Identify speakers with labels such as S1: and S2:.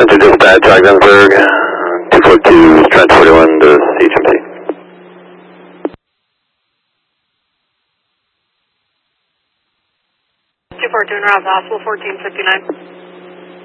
S1: Center Dispatch, Ogdensburg, 242, Trent 41 to CHMC.
S2: 242 en route to hospital, 1459.